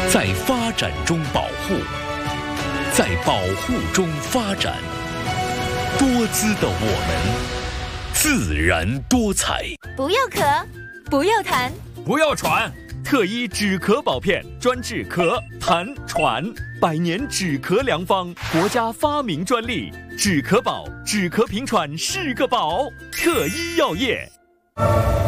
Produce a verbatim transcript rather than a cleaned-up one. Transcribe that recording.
在发展中保护，在保护中发展。多姿的我们，自然多彩。 不要咳，不要痰， 不要喘。特医止咳宝片，专治咳、痰、喘，百年止咳良方，国家发明专利。止咳宝，止咳平喘是个宝。特医药业。